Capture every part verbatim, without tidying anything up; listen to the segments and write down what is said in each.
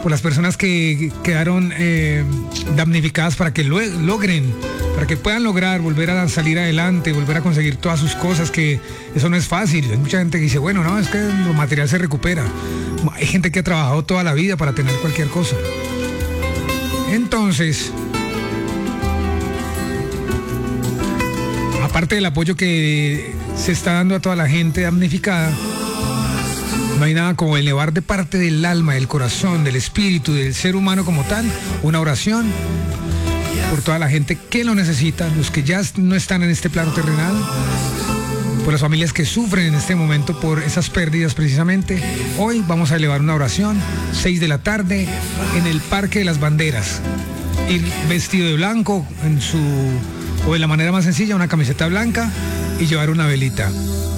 por las personas que quedaron eh, damnificadas para que lo, logren, para que puedan lograr volver a salir adelante, volver a conseguir todas sus cosas, que eso no es fácil. Hay mucha gente que dice, bueno, no, es que lo material se recupera. Hay gente que ha trabajado toda la vida para tener cualquier cosa. Entonces, aparte del apoyo que se está dando a toda la gente damnificada, no hay nada como elevar de parte del alma, del corazón, del espíritu, del ser humano como tal, una oración por toda la gente que lo necesita, los que ya no están en este plano terrenal, por las familias que sufren en este momento por esas pérdidas precisamente. Hoy vamos a elevar una oración, seis de la tarde, en el Parque de las Banderas. Ir vestido de blanco, en su, o de la manera más sencilla, una camiseta blanca y llevar una velita.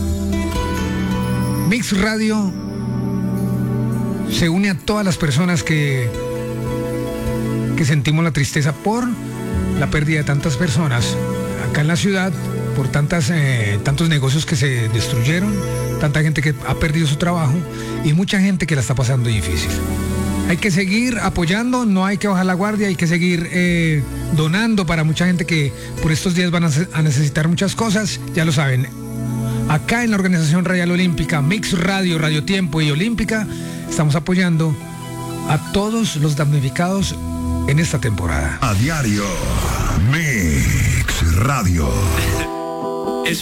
Mix Radio se une a todas las personas que, que sentimos la tristeza por la pérdida de tantas personas acá en la ciudad, por tantas, eh, tantos negocios que se destruyeron, tanta gente que ha perdido su trabajo y mucha gente que la está pasando difícil. Hay que seguir apoyando, no hay que bajar la guardia, hay que seguir eh, donando para mucha gente que por estos días van a, a necesitar muchas cosas, ya lo saben. Acá en la Organización Radial Olímpica, Mix Radio, Radio Tiempo y Olímpica, estamos apoyando a todos los damnificados en esta temporada. A diario, Mix Radio.